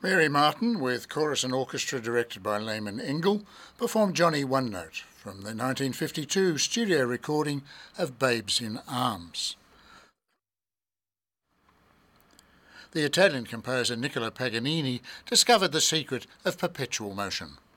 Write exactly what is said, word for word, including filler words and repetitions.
Mary Martin, with chorus and orchestra directed by Lehman Engel, performed Johnny One Note from the nineteen fifty-two studio recording of Babes in Arms. The Italian composer Niccolo Paganini discovered the secret of perpetual motion.